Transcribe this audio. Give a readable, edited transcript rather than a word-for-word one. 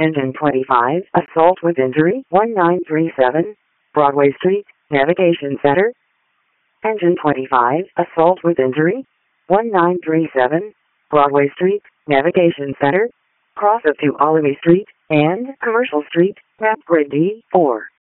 Engine 25, assault with injury, 1937, Broadway Street, Navigation Center. Engine 25, assault with injury, 1937, Broadway Street, Navigation Center. Cross up to Olivey Street and Commercial Street, map grid D4.